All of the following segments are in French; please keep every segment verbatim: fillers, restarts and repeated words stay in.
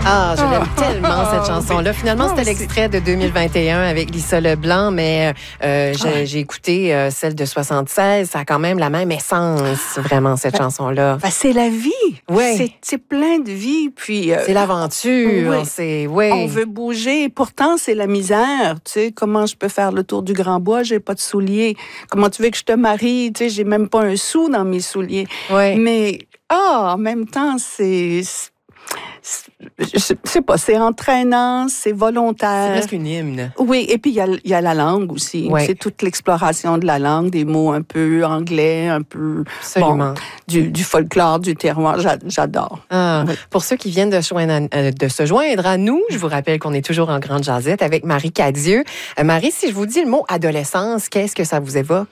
Ah, je l'aime tellement, cette chanson-là. Finalement, Moi c'était aussi. l'extrait de deux mille vingt et un avec Lisa Leblanc, mais euh, j'ai, Ouais. j'ai écouté euh, celle de soixante-seize. Ça a quand même la même essence, vraiment, cette Ben, chanson-là. Ben, c'est la vie. Ouais. C'est, c'est plein de vie. Puis, euh, C'est l'aventure, oui. c'est... Oui. On veut bouger. Pourtant, c'est la misère. Tu sais, comment je peux faire le tour du Grand Bois? J'ai pas de souliers. Comment tu veux que je te marie? Tu sais, j'ai même pas un sou dans mes souliers. Ouais. Mais, ah, en même temps, c'est... c'est- Je sais- je sais pas, c'est entraînant, c'est C'est volontaire. presque une hymne. Oui, et puis il y a, il y a la langue aussi. Ouais. C'est toute l'exploration de la langue, des mots un peu anglais, un peu Absolument. bon, du, du folklore, du terroir. J'a- J'adore. Ah, Oui. Pour ceux qui viennent de, joindre à- euh, de se joindre à nous, je vous rappelle qu'on est toujours en grande jasette avec Marie Cadieux. Euh, Marie, si je vous dis le mot adolescence, qu'est-ce que ça vous évoque?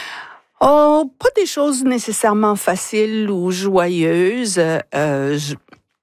Oh, pas des choses nécessairement faciles ou joyeuses. Euh, je-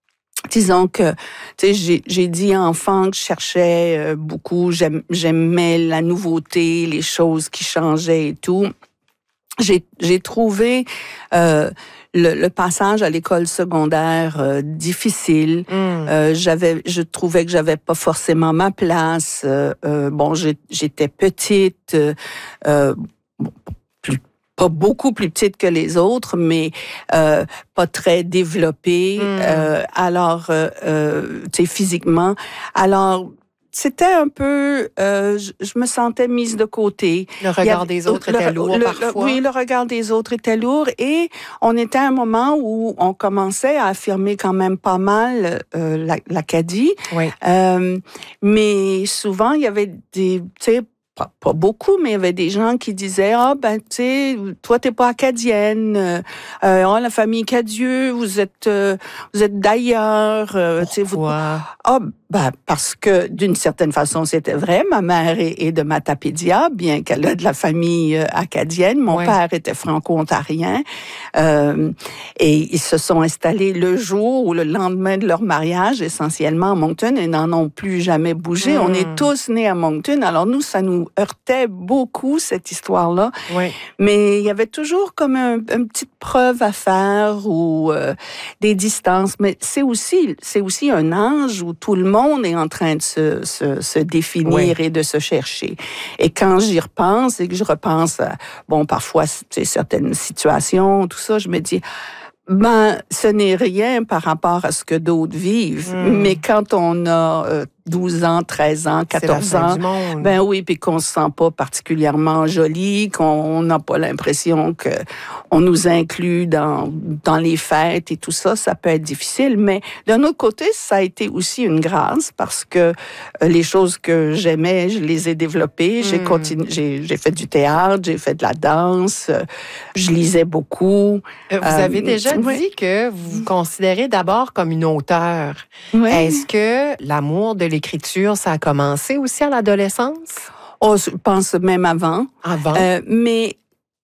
Disons que, tu sais, j'ai, j'ai dit enfant que je cherchais euh, beaucoup, j'aime, j'aimais la nouveauté, les choses qui changeaient et tout. J'ai, j'ai trouvé euh, le, le passage à l'école secondaire euh, difficile. Mm. Euh, j'avais, je trouvais que j'avais pas forcément ma place. Euh, euh, bon, j'ai, j'étais petite, euh, euh, bon, plus, pas beaucoup plus petite que les autres, mais euh, pas très développée. Mm. Euh, alors, euh, euh, tu sais, physiquement. Alors, c'était un peu, euh, je, je me sentais mise de côté. Le regard des autres le- était lourd le- le- parfois. Oui, le regard des autres était lourd et on était à un moment où on commençait à affirmer quand même pas mal euh, la- l'Acadie. Oui. Euh, mais souvent, il y avait des, tu sais, pas, pas beaucoup, mais il y avait des gens qui disaient, ah, ben, tu sais, toi, t'es pas acadienne. Euh, oh, la famille Cadieux, vous êtes, euh, vous êtes d'ailleurs. Euh, tu sais, vous- Pourquoi? ah, ben, parce que d'une certaine façon, c'était vrai. Ma mère est, est de Matapédia, bien qu'elle a de la famille euh, acadienne. Mon Ouais. père était franco-ontarien. Euh, et ils se sont installés le jour ou le lendemain de leur mariage, essentiellement à Moncton, et n'en ont plus jamais bougé. Mm. On est tous nés à Moncton. Alors nous, ça nous heurtait beaucoup, cette histoire-là. Oui. Mais il y avait toujours comme un, une petite preuve à faire ou euh, des distances. Mais c'est aussi, c'est aussi un âge où tout le monde est en train de se, se, se définir Oui. et de se chercher. Et quand j'y repense et que je repense à, bon, parfois, c'est certaines situations, tout ça, je me dis, ben, ce n'est rien par rapport à ce que d'autres vivent. Mm. Mais quand on a euh, douze ans, treize ans, C'est la quatorze fin ans, du monde. ben oui, puis qu'on se sent pas particulièrement joli, qu'on n'a pas l'impression que on nous inclut dans dans les fêtes et tout ça, ça peut être difficile. Mais d'un autre côté, ça a été aussi une grâce parce que euh, les choses que j'aimais, je les ai développées. J'ai Mm. continué, j'ai j'ai fait du théâtre, j'ai fait de la danse, euh, je lisais beaucoup. Euh, Vous Euh, avez déjà oui. dit que vous vous considérez d'abord comme une auteure. Ouais. Est-ce que l'amour de l'écriture, ça a commencé aussi à l'adolescence? Oh, je pense même avant. Avant? Euh, mais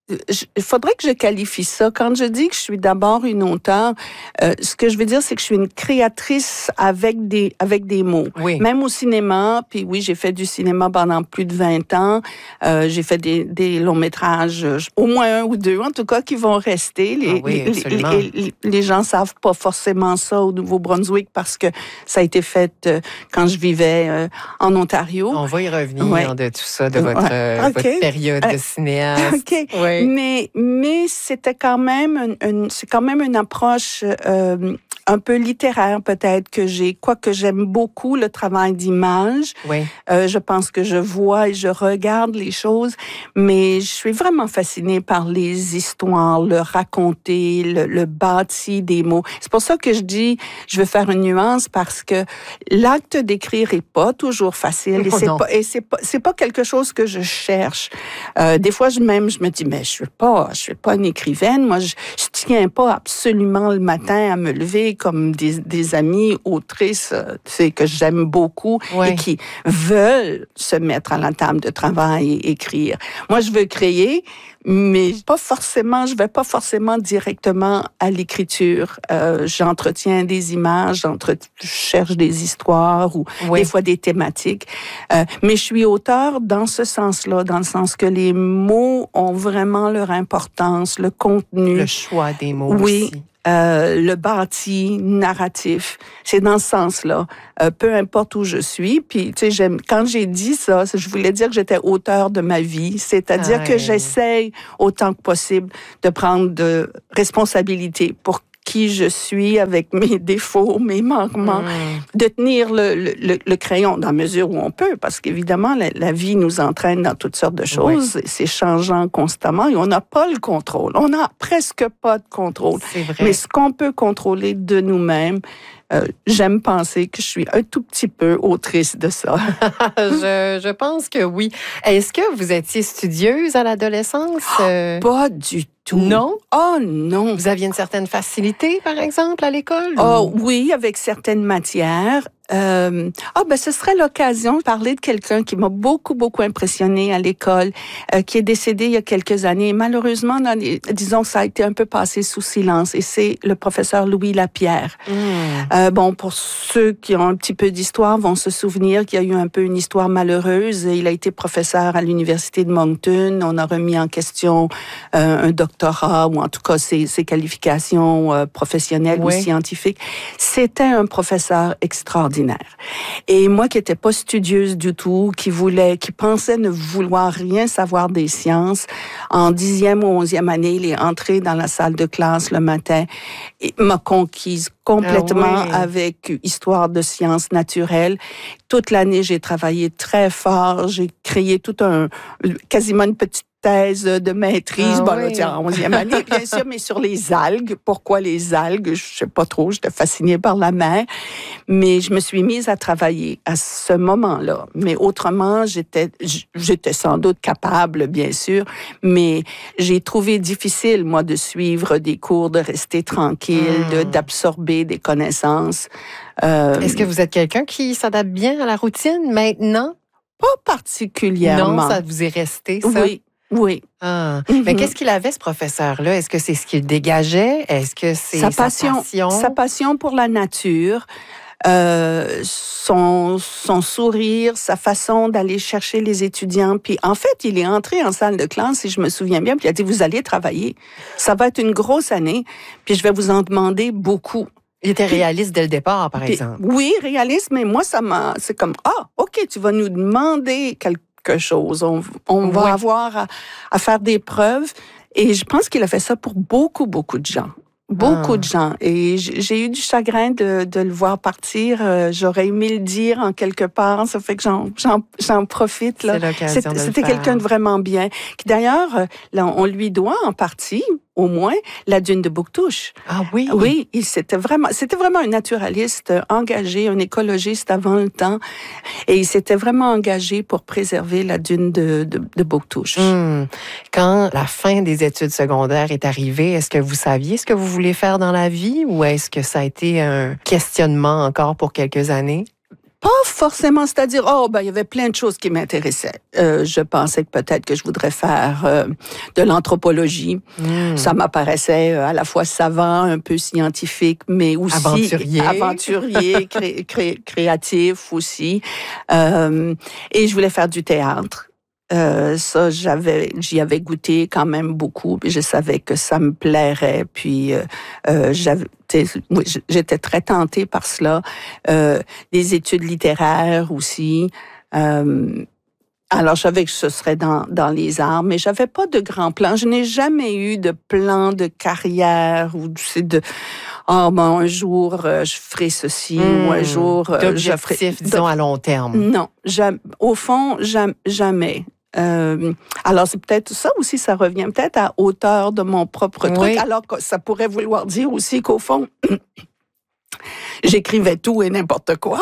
il faudrait que je qualifie ça. Quand je dis que je suis d'abord une auteure, euh, ce que je veux dire, c'est que je suis une créatrice avec des avec des mots. Oui. Même au cinéma, puis oui, j'ai fait du cinéma pendant plus de vingt ans. Euh, j'ai fait des, des longs métrages, euh, au moins un ou deux, en tout cas, qui vont rester. Les, Ah oui, les, absolument. les, les, les gens savent pas forcément ça au Nouveau-Brunswick parce que ça a été fait euh, quand je vivais euh, en Ontario. On va y revenir Ouais. de tout ça, de votre, Ouais. euh, OK. votre période de Euh, cinéaste. OK. Oui. Mais, mais c'était quand même une, une- c'est quand même une approche euh, un peu littéraire peut-être que j'ai, quoique j'aime beaucoup le travail d'image. Oui. Euh, je pense que je vois et je regarde les choses, mais je suis vraiment fascinée par les histoires, le raconter, le, le bâti des mots. C'est pour ça que je dis, je veux faire une nuance parce que l'acte d'écrire est pas toujours facile et Oh c'est non. pas et c'est pas c'est pas quelque chose que je cherche. Euh, des fois, je même je me dis mais je suis pas je suis pas une écrivaine. Moi, je, je tiens pas absolument le matin à me lever comme des, des amis autrices, euh, tu sais, que j'aime beaucoup Ouais. et qui veulent se mettre à la table de travail et écrire. Moi, je veux créer, mais pas forcément, je vais pas forcément directement à l'écriture. Euh, j'entretiens des images, j'entre, je cherche des histoires ou Oui. des fois des thématiques. Euh, mais je suis auteur dans ce sens-là, dans le sens que les mots ont vraiment leur importance, le contenu. Le choix des mots Oui, aussi. euh, le bâti narratif. C'est dans ce sens-là. Euh, peu importe où je suis. Puis, tu sais, j'aime, quand j'ai dit ça, je voulais dire que j'étais auteur de ma vie. C'est-à-dire Aïe. que j'essaye autant que possible de prendre de responsabilité pour qui je suis avec mes défauts, mes manquements, mmh. de tenir le, le, le crayon dans la mesure où on peut, parce qu'évidemment, la, la vie nous entraîne dans toutes sortes de choses, oui. C'est changeant constamment et on n'a pas le contrôle. On n'a presque pas de contrôle. C'est vrai. Mais ce qu'on peut contrôler de nous-mêmes, Euh, j'aime penser que je suis un tout petit peu autrice de ça. je, je pense que oui. Est-ce que vous étiez studieuse à l'adolescence? Oh, pas du tout. Non? Oh non. Vous aviez une certaine facilité, par exemple, à l'école? Oh ou... oui, avec certaines matières. Euh, ah ben ce serait l'occasion de parler de quelqu'un qui m'a beaucoup beaucoup impressionné à l'école, euh, qui est décédé il y a quelques années. Malheureusement, dans les, disons que ça a été un peu passé sous silence. Et c'est le professeur Louis Lapierre. Mmh. Euh, bon, pour ceux qui ont un petit peu d'histoire vont se souvenir qu'il y a eu un peu une histoire malheureuse. Il a été professeur à l'université de Moncton. On a remis en question euh, un doctorat ou en tout cas ses, ses qualifications euh, professionnelles oui. ou scientifiques. C'était un professeur extraordinaire. Et moi qui n'étais pas studieuse du tout, qui voulait, qui pensait ne vouloir rien savoir des sciences, en dixième ou onzième année, il est entré dans la salle de classe le matin et m'a conquise complètement ah oui. avec histoire de sciences naturelles. Toute l'année, j'ai travaillé très fort, j'ai créé tout un, quasiment une petite thèse de maîtrise, ah bon, oui. là, en onzième année, bien sûr, mais sur les algues. Pourquoi les algues? Je sais pas trop, j'étais fascinée par la mer. Mais je me suis mise à travailler à ce moment-là. Mais autrement, j'étais, j'étais sans doute capable, bien sûr, mais j'ai trouvé difficile, moi, de suivre des cours, de rester tranquille, mmh. de, d'absorber des connaissances. Euh, Est-ce que vous êtes quelqu'un qui s'adapte bien à la routine maintenant? Pas particulièrement. Non, ça vous est resté, ça? Oui. Oui. Ah. Mm-hmm. Mais qu'est-ce qu'il avait, ce professeur-là? Est-ce que c'est ce qu'il dégageait? Est-ce que c'est sa passion? Sa passion, sa passion pour la nature, euh, son, son sourire, sa façon d'aller chercher les étudiants. Puis en fait, il est entré en salle de classe, si je me souviens bien, puis il a dit, vous allez travailler. Ça va être une grosse année, puis je vais vous en demander beaucoup. Il était réaliste dès le départ, par puis, exemple. Oui, réaliste, mais moi, ça m'a... C'est comme, ah, OK, tu vas nous demander quelque chose. On, on va oui. avoir à, à faire des preuves. Et je pense qu'il a fait ça pour beaucoup, beaucoup de gens. Beaucoup ah. de gens. Et j'ai eu du chagrin de, de le voir partir. Euh, J'aurais aimé le dire en quelque part. Ça fait que j'en, j'en, j'en profite. Là. C'est l'occasion de le C'était faire. quelqu'un de vraiment bien. Qui d'ailleurs, là, on lui doit en partie, au moins, la dune de Bouctouche. Ah oui? Oui, il c'était vraiment, c'était vraiment un naturaliste engagé, un écologiste avant le temps. Et il s'était vraiment engagé pour préserver la dune de, de, de Bouctouche. Hum. Quand la fin des études secondaires est arrivée, est-ce que vous saviez ce que vous vouliez faire dans la vie ou est-ce que ça a été un questionnement encore pour quelques années? Pas forcément, c'est-à-dire, oh, ben, il y avait plein de choses qui m'intéressaient. Euh, je pensais que peut-être que je voudrais faire euh, de l'anthropologie. Mmh. Ça m'apparaissait à la fois savant, un peu scientifique, mais aussi aventurier, aventurier cré, cré, créatif aussi. Euh, et je voulais faire du théâtre. Euh, ça, j'avais, j'y avais goûté quand même beaucoup, puis je savais que ça me plairait, puis euh, euh, j'avais, j'étais très tentée par cela. Euh, des études littéraires aussi. Euh, alors, je savais que ce serait dans, dans les arts, mais j'avais pas de grands plans. Je n'ai jamais eu de plan de carrière ou de... Ah, oh, bon, un jour, euh, je ferai ceci, mmh, ou un jour... Euh, d'objectifs, ferai... disons, à long terme. Non, jamais, au fond, jamais. jamais. Euh, alors, c'est peut-être ça aussi, ça revient peut-être à hauteur de mon propre truc, oui. alors que ça pourrait vouloir dire aussi qu'au fond, j'écrivais tout et n'importe quoi.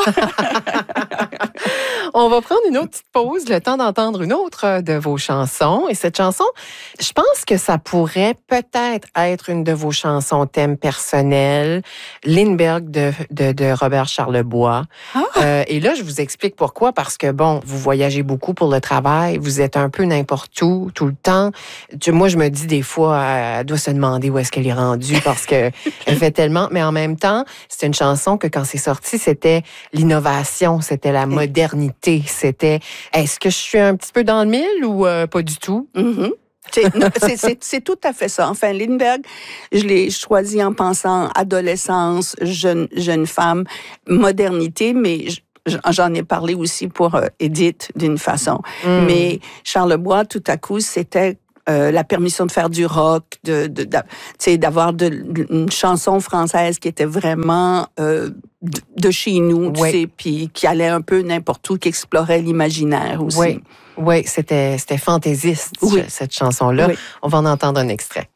On va prendre une autre petite pause, le temps d'entendre une autre de vos chansons. Et cette chanson, je pense que ça pourrait peut-être être une de vos chansons thème personnel, Lindbergh de, de, de Robert Charlebois. Ah. Euh, et là, je vous explique pourquoi. Parce que, bon, vous voyagez beaucoup pour le travail, vous êtes un peu n'importe où, tout le temps. Moi, je me dis des fois, elle doit se demander où est-ce qu'elle est rendue parce qu'elle fait tellement. Mais en même temps, c'est une chanson que quand c'est sorti, c'était l'innovation, c'était la modernité. C'était, est-ce que je suis un petit peu dans le mille ou euh, pas du tout? Mm-hmm. C'est, c'est, c'est tout à fait ça. Enfin, Lindbergh, je l'ai choisi en pensant adolescence, jeune, jeune femme, modernité, mais j'en ai parlé aussi pour euh, Edith d'une façon. Mm. Mais Charlebois, tout à coup, c'était euh, la permission de faire du rock, de, de, de d'avoir de, de, une chanson française qui était vraiment euh, de, de chez nous, tu oui. sais, puis qui allait un peu n'importe où, qui explorait l'imaginaire aussi. Oui, oui, c'était, c'était fantaisiste, oui. cette chanson-là. Oui. On va en entendre un extrait.